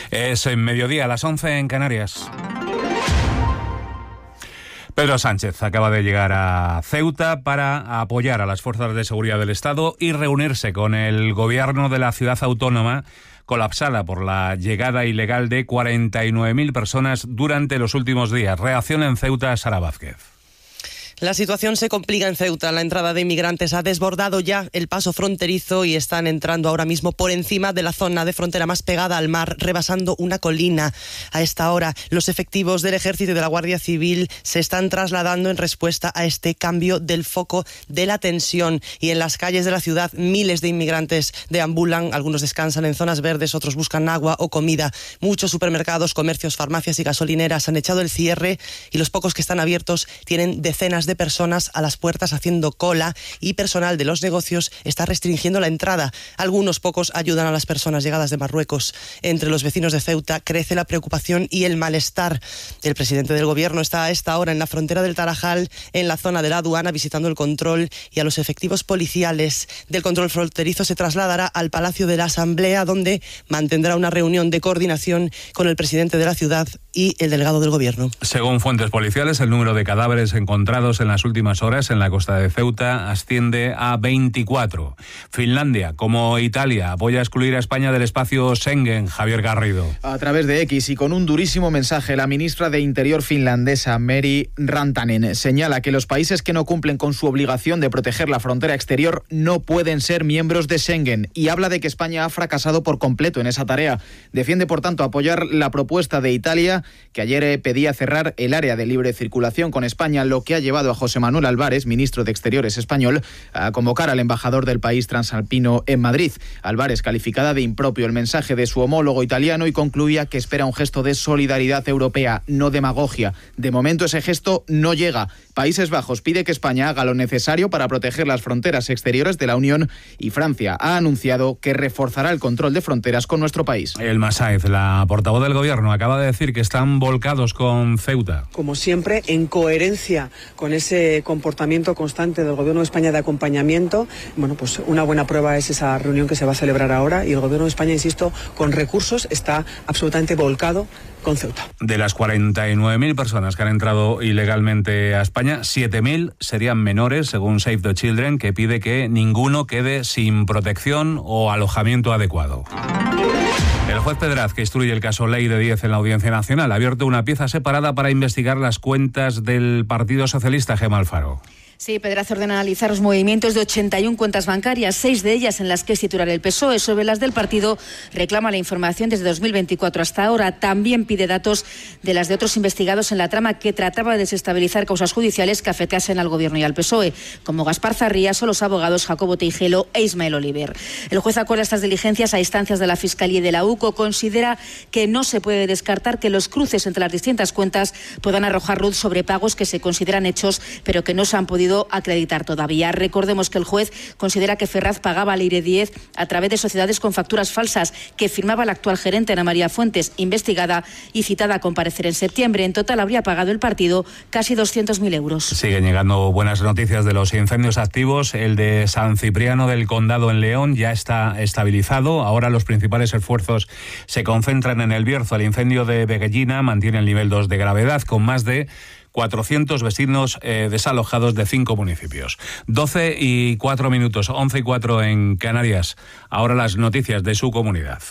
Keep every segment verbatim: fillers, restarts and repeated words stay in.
Es en mediodía, a las once en Canarias. Pedro Sánchez acaba de llegar a Ceuta para apoyar a las fuerzas de seguridad del Estado y reunirse con el gobierno de la ciudad autónoma, colapsada por la llegada ilegal de cuarenta y nueve mil personas durante los últimos días. Reacción en Ceuta, Sara Vázquez. La situación se complica en Ceuta. La entrada de inmigrantes ha desbordado ya el paso fronterizo y están entrando ahora mismo por encima de la zona de frontera más pegada al mar, rebasando una colina. A esta hora, los efectivos del Ejército y de la Guardia Civil se están trasladando en respuesta a este cambio del foco de la tensión. Y en las calles de la ciudad, miles de inmigrantes deambulan. Algunos descansan en zonas verdes, otros buscan agua o comida. Muchos supermercados, comercios, farmacias y gasolineras han echado el cierre y los pocos que están abiertos tienen decenas de de personas a las puertas haciendo cola y personal de los negocios está restringiendo la entrada. Algunos pocos ayudan a las personas llegadas de Marruecos. Entre los vecinos de Ceuta crece la preocupación y el malestar. El presidente del gobierno está a esta hora en la frontera del Tarajal, en la zona de la aduana, visitando el control, y a los efectivos policiales del control fronterizo se trasladará al Palacio de la Asamblea, donde mantendrá una reunión de coordinación con el presidente de la ciudad y el delegado del gobierno. Según fuentes policiales, el número de cadáveres encontrados en las últimas horas en la costa de Ceuta asciende a veinticuatro. Finlandia, como Italia, apoya excluir a España del espacio Schengen. Javier Garrido. A través de X y con un durísimo mensaje, la ministra de Interior finlandesa, Meri Rantanen, señala que los países que no cumplen con su obligación de proteger la frontera exterior no pueden ser miembros de Schengen, y habla de que España ha fracasado por completo en esa tarea. Defiende, por tanto, apoyar la propuesta de Italia, que ayer pedía cerrar el área de libre circulación con España, lo que ha llevado a José Manuel Álvarez, ministro de Exteriores español, a convocar al embajador del país transalpino en Madrid. Álvarez calificaba de impropio el mensaje de su homólogo italiano y concluía que espera un gesto de solidaridad europea, no demagogia. De momento ese gesto no llega. Países Bajos pide que España haga lo necesario para proteger las fronteras exteriores de la Unión, y Francia ha anunciado que reforzará el control de fronteras con nuestro país. El Masáez, la portavoz del gobierno, acaba de decir que están volcados con Ceuta. Como siempre, en coherencia con ese comportamiento constante del Gobierno de España de acompañamiento, bueno, pues una buena prueba es esa reunión que se va a celebrar ahora, y el Gobierno de España, insisto, con recursos está absolutamente volcado con Ceuta. De las cuarenta y nueve mil personas que han entrado ilegalmente a España, siete mil serían menores, según Save the Children, que pide que ninguno quede sin protección o alojamiento adecuado. El juez Pedraz, que instruye el caso Ley de diez en la Audiencia Nacional, ha abierto una pieza separada para investigar las cuentas del Partido Socialista. Gemma Alfaro. Sí, Pedraz ordena analizar los movimientos de ochenta y una cuentas bancarias, seis de ellas en las que es titular el P S O E. Sobre las del partido reclama la información desde dos mil veinticuatro hasta ahora. También pide datos de las de otros investigados en la trama que trataba de desestabilizar causas judiciales que afectasen al Gobierno y al P S O E, como Gaspar Zarrías o los abogados Jacobo Teijelo e Ismael Oliver. El juez acuerda estas diligencias a instancias de la Fiscalía y de la U C O. Considera que no se puede descartar que los cruces entre las distintas cuentas puedan arrojar luz sobre pagos que se consideran hechos, pero que no se han podido acreditar todavía. Recordemos que el juez considera que Ferraz pagaba al Leire diez a través de sociedades con facturas falsas que firmaba la actual gerente Ana María Fuentes, investigada y citada a comparecer en septiembre. En total habría pagado el partido casi doscientos mil euros. Siguen llegando buenas noticias de los incendios activos. El de San Cipriano del Condado en León ya está estabilizado. Ahora los principales esfuerzos se concentran en el Bierzo. El incendio de Veguellina mantiene el nivel dos de gravedad, con más de cuatrocientos vecinos eh, desalojados de cinco municipios. doce y cuatro minutos, once y cuatro en Canarias. Ahora las noticias de su comunidad.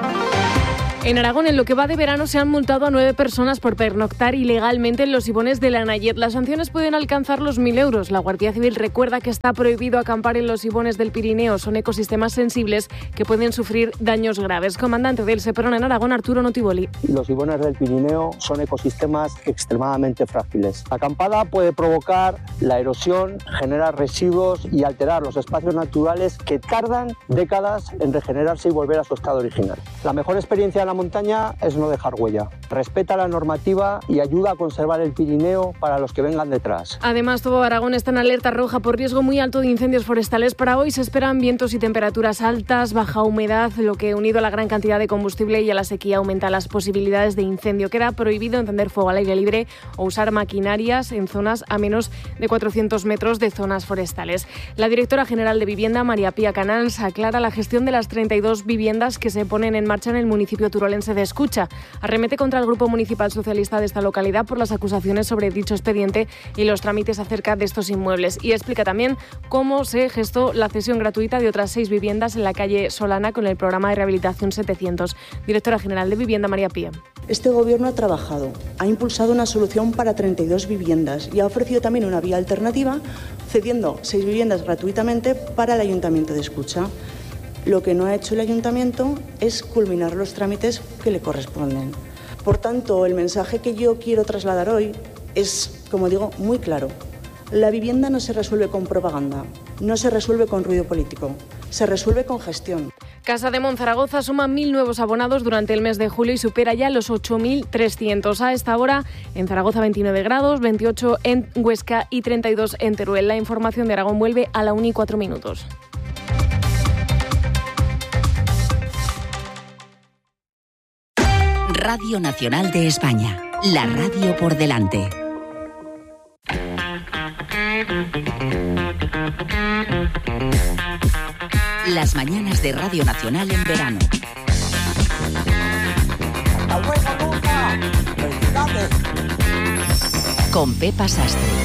En Aragón, en lo que va de verano, se han multado a nueve personas por pernoctar ilegalmente en los ibones de la Nayet. Las sanciones pueden alcanzar los mil euros. La Guardia Civil recuerda que está prohibido acampar en los ibones del Pirineo. Son ecosistemas sensibles que pueden sufrir daños graves. Comandante del Seprona en Aragón, Arturo Notiboli. Los ibones del Pirineo son ecosistemas extremadamente frágiles. La acampada puede provocar la erosión, generar residuos y alterar los espacios naturales que tardan décadas en regenerarse y volver a su estado original. La mejor experiencia de la montaña es no dejar huella. Respeta la normativa y ayuda a conservar el Pirineo para los que vengan detrás. Además, todo Aragón está en alerta roja por riesgo muy alto de incendios forestales. Para hoy se esperan vientos y temperaturas altas, baja humedad, lo que, unido a la gran cantidad de combustible y a la sequía, aumenta las posibilidades de incendio. Queda prohibido encender fuego al aire libre o usar maquinarias en zonas a menos de cuatrocientos metros de zonas forestales. La directora general de Vivienda, María Pía Canals, aclara la gestión de las treinta y dos viviendas que se ponen en marcha en el municipio Turolense de Escucha. Arremete contra el Grupo Municipal Socialista de esta localidad por las acusaciones sobre dicho expediente y los trámites acerca de estos inmuebles. Y explica también cómo se gestó la cesión gratuita de otras seis viviendas en la calle Solana con el programa de rehabilitación setecientos. Directora General de Vivienda, María Pía. Este Gobierno ha trabajado, ha impulsado una solución para treinta y dos viviendas y ha ofrecido también una vía alternativa, cediendo seis viviendas gratuitamente para el Ayuntamiento de Escucha. Lo que no ha hecho el Ayuntamiento es culminar los trámites que le corresponden. Por tanto, el mensaje que yo quiero trasladar hoy es, como digo, muy claro. La vivienda no se resuelve con propaganda, no se resuelve con ruido político, se resuelve con gestión. Casa de Monzaragoza suma mil nuevos abonados durante el mes de julio y supera ya los ocho mil trescientos. A esta hora, en Zaragoza veintinueve grados, veintiocho en Huesca y treinta y dos en Teruel. La información de Aragón vuelve a la una y cuatro minutos. Radio Nacional de España, la radio por delante. Las mañanas de Radio Nacional en verano. Con Pepa Sastre.